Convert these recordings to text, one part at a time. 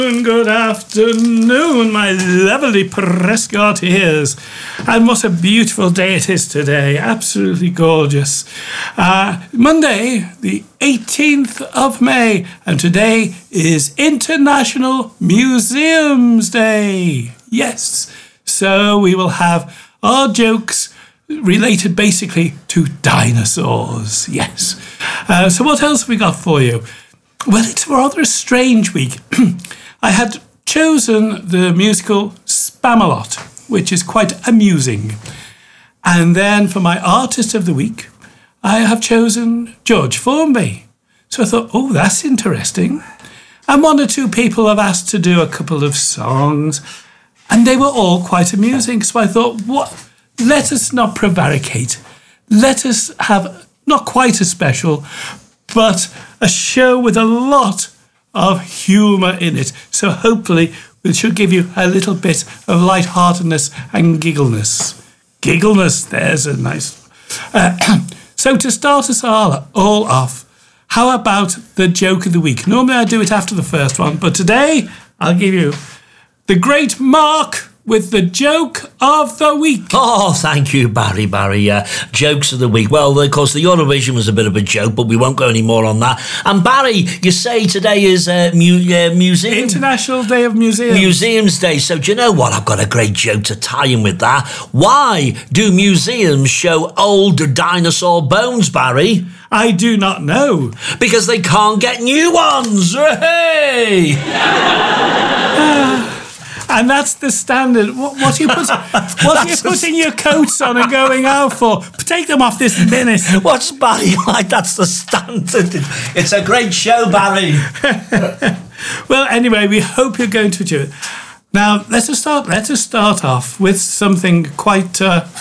Good afternoon, my lovely Prescott ears. And what a beautiful day it is today. Absolutely gorgeous. Monday, the 18th of May. And today is International Museums Day. Yes. So we will have our jokes related basically to dinosaurs. Yes. So what else have we got for you? Well, it's rather a strange week. I had chosen the musical Spamalot, which is quite amusing. And then for my Artist of the Week, I have chosen George Formby. So I thought, oh, that's interesting. And one or two people have asked to do a couple of songs, and they were all quite amusing. So I thought, let us not prevaricate. Let us have not quite a special, but a show with a lot of humour in it. So hopefully it should give you a little bit of lightheartedness and giggleness. Giggleness, there's a nice... So to start us all off, how about the joke of the week? Normally I do it after the first one, but today I'll give you the great Mark with the joke of the week. Oh, thank you, Barry. Jokes of the week. Well, of course, the Eurovision was a bit of a joke, but we won't go any more on that. And Barry, you say today is museum... International Day of Museums. Museums Day. So do you know what? I've got a great joke to tie in with that. Why do museums show old dinosaur bones, Barry? I do not know. Because they can't get new ones. Hey! And that's the standard. What are you putting your coats on and going out for? Take them off this minute. What's Barry like? That's the standard. It's a great show, Barry. Well, anyway, we hope you're going to enjoy it. Now, let us start off with something quite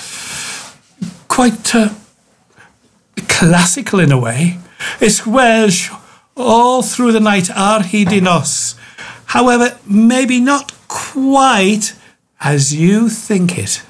classical in a way. It's Welsh all through the night ar hyd nos. However, maybe not quite as you think it.